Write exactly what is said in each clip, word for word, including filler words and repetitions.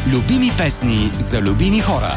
Любими песни за любими хора.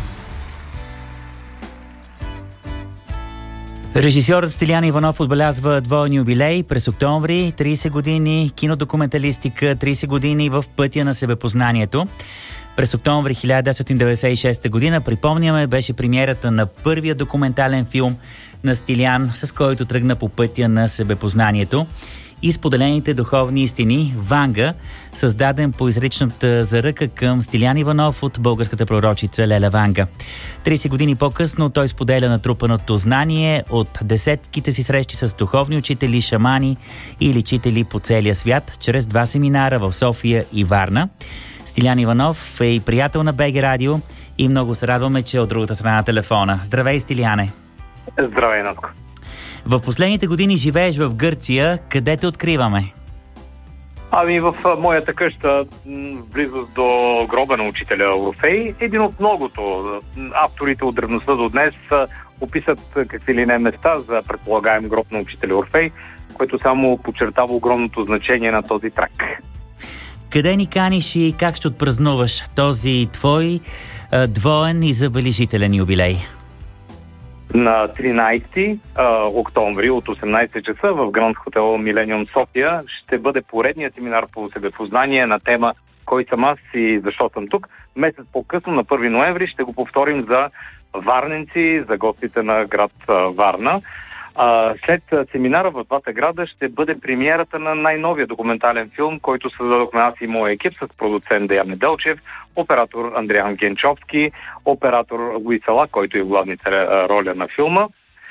Режисьорът Стилян Иванов отбелязва двоен юбилей през октомври, трийсет години кинодокументалистика, трийсет години в пътя на себепознанието. През октомври хиляда деветстотин деветдесет и шеста година, припомняме, беше премиерата на първия документален филм на Стилян, с който тръгна по пътя на себепознанието и споделените духовни истини «Ванга», създаден по изричната заръка към Стилян Иванов от българската пророчица Леля Ванга. трийсет години по-късно той споделя натрупаното знание от десетките си срещи с духовни учители, шамани и лечители по целия свят, чрез два семинара в София и Варна. Стилян Иванов е и приятел на БГ Радио и много се радваме, че е от другата страна на телефона. Здравей, Стиляне! Здравей, Натко! В последните години живееш в Гърция. Къде те откриваме? Ами в моята къща, близо до гроба на учителя Орфей, един от многото. Авторите от древността до днес описат какви ли не места за предполагаем гроб на учителя Орфей, което само подчертава огромното значение на този трак. Къде ни каниш и как ще отпразнуваш този твой а, двоен и забележителен юбилей? На тринайсети октомври от осемнайсет часа в Гранд Хотел Милениум София ще бъде поредният семинар по себепознание на тема "Кой съм аз и защо съм тук?" Месец по-късно, на първи ноември, ще го повторим за варненци, за гостите на град Варна. След семинара в двата града ще бъде премиерата на най-новия документален филм, който създадохме аз и моя екип с продуцент Деян Неделчев, оператор Андриан Генчовски, оператор Луис Ала, който е главната роля на филма.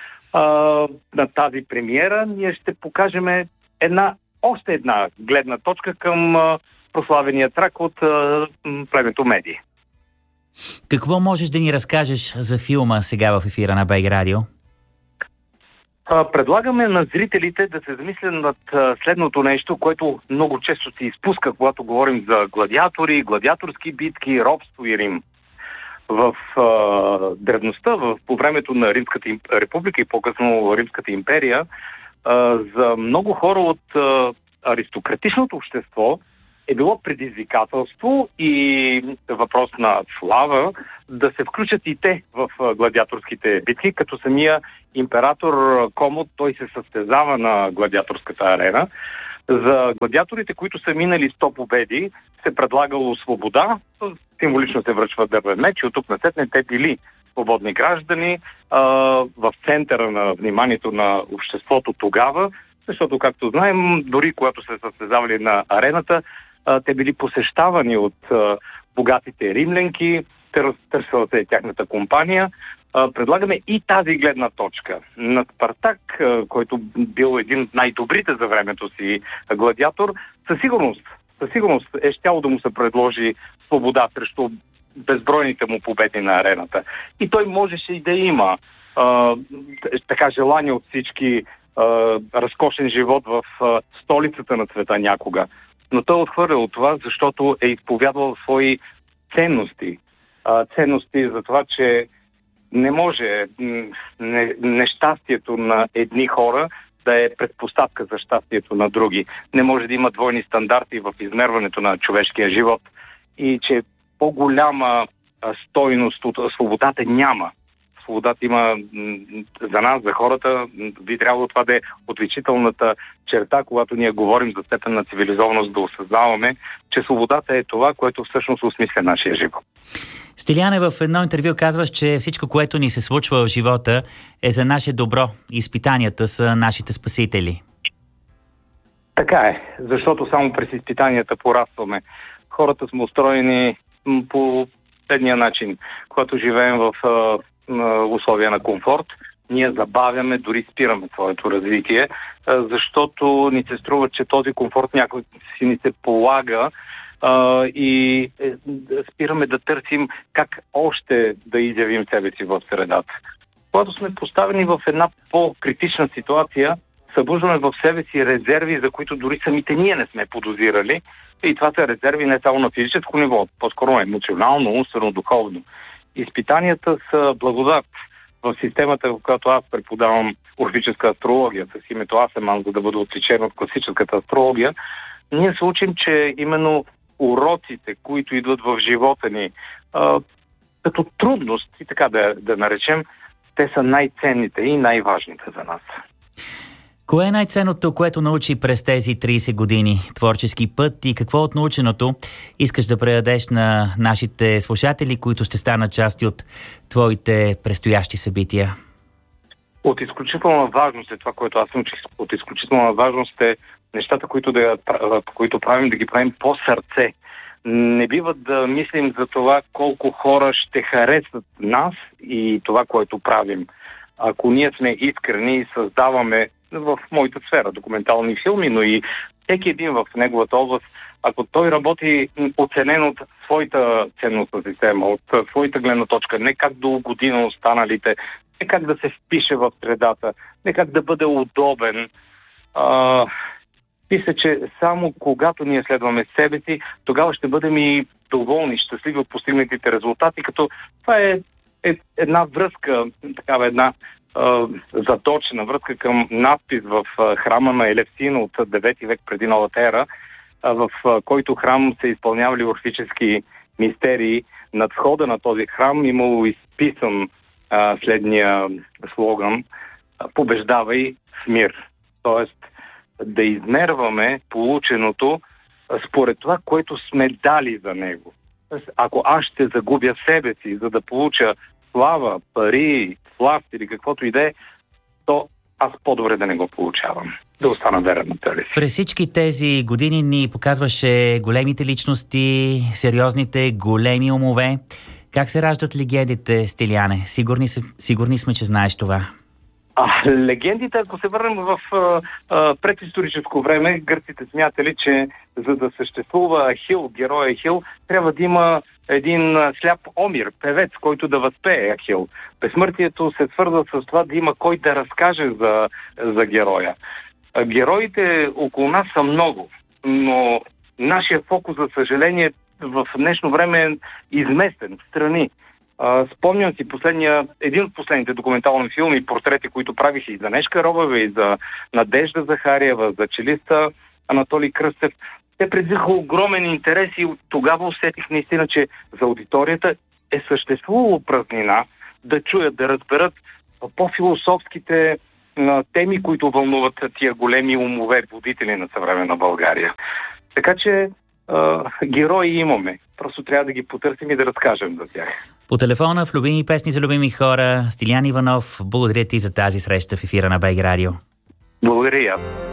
На тази премиера ние ще покажем една, още една гледна точка към прославения трак от племето Меди. Какво можеш да ни разкажеш за филма сега в ефира на БГ Радио? Предлагаме на зрителите да се замислят над следното нещо, което много често се изпуска, когато говорим за гладиатори, гладиаторски битки, робство и Рим. В а, древността, в, по времето на Римската република и по-късно Римската империя, а, за много хора от а, аристократичното общество е било предизвикателство и въпрос на слава да се включат и те в гладиаторските битки, като самия император Комод, той се състезава на гладиаторската арена. За гладиаторите, които са минали сто победи, се предлагало свобода, символично се връчва дървен меч и от тук насетне те били свободни граждани а, в центъра на вниманието на обществото тогава, защото, както знаем, дори когато се състезавали на арената, те били посещавани от а, богатите римлянки, търсила се тяхната компания. А, предлагаме и тази гледна точка. На Спартак, а, който бил един от най-добрите за времето си гладиатор, със сигурност, със сигурност е щяло да му се предложи свобода срещу безбройните му победи на арената. И той можеше и да има а, така желание от всички а, разкошен живот в а, столицата на света някога. Но той е отхвърлял това, защото е изповядвал свои ценности. А, ценности за това, че не може не, нещастието на едни хора да е предпоставка за щастието на други. Не може да има двойни стандарти в измерването на човешкия живот. И че по-голяма стойност от свободата няма. Свободата има за нас, за хората, би трябвало това да е отличителната черта, когато ние говорим за степен на цивилизованост, да осъзнаваме, че свободата е това, което всъщност осмисля нашия живот. Стиляне, в едно интервю казваш, че всичко, което ни се случва в живота, е за наше добро. Изпитанията са нашите спасители. Така е, защото само през изпитанията порастваме. Хората сме устроени по следния начин. Когато живеем в условия на комфорт, ние забавяме, дори спираме своето развитие, защото ни се струва, че този комфорт някой си ни се полага и спираме да търсим как още да изявим себе си в средата. Когато сме поставени в една по-критична ситуация, събуждаме в себе си резерви, за които дори самите ние не сме подозирали. И това са резерви не само на физическо ниво, по-скоро емоционално, умствено, духовно. Изпитанията са благодат. В системата, в която аз преподавам орфическа астрология, с името Асеман, за да бъде отличен от класическата астрология, ние се учим, че именно уроците, които идват в живота ни, а, като трудност, и така да, да наречем, те са най-ценните и най-важните за нас. Кое е най-ценното, което научи през тези трийсет години творчески път и какво от наученото искаш да предадеш на нашите слушатели, които ще станат части от твоите предстоящи събития? От изключителна важност е това, което аз научих. От изключителна важност е нещата, които, да, които правим, да ги правим по сърце. Не бива да мислим за това колко хора ще харесат нас и това, което правим. Ако ние сме искрени и създаваме в моята сфера документални филми, но и всеки един в неговата област, ако той работи оценен от своята ценностна система, от своята гледна точка, не как да угоди на останалите, не как да се впише в средата, не как да бъде удобен. А, мисля, че само когато ние следваме себе си, тогава ще бъдем и доволни, щастливи от постигнатите резултати, като това е, е една връзка, такава една заточена връзка към надпис в храма на Елевсин от девети век преди новата ера, в който храм се изпълнявали орфически мистерии. Над входа на този храм имало изписан а, следния слоган: побеждавай в мир. Тоест да измерваме полученото според това, което сме дали за него. Тоест, ако аз ще загубя себе си, за да получа слава, пари, власт или каквото и да е, то аз по-добре да не го получавам. Да остана верен на себе си. През всички тези години ни показваше големите личности, сериозните, големи умове. Как се раждат легендите, Стиляне? Сигурни, сигурни сме, че знаеш това. А, легендите, ако се върнем в а, а, предисторическо време, гърците смятали, че за да съществува Ахил, героя Ахил, трябва да има един сляп Омир, певец, който да възпее Ахил. Безсмъртието се свързва с това да има кой да разкаже за, за героя. А, героите около нас са много, но нашия фокус, за съжаление, в днешно време е изместен в страни. Uh, спомням си последния, един от последните документални филми, портрети, които правих и за Нешка Робева, и за Надежда Захариева, за челиста Анатолий Кръстев. Те предизвикаха огромен интерес и тогава усетих наистина, че за аудиторията е съществувало празнина да чуят, да разберат по-философските uh, теми, които вълнуват тия големи умове, водители на съвременна България. Така че uh, герои имаме. Просто трябва да ги потърсим и да разкажем за тях. По телефона в Любими песни за любими хора, Стилян Иванов, благодаря ти за тази среща в ефира на БГ Радио. Благодаря.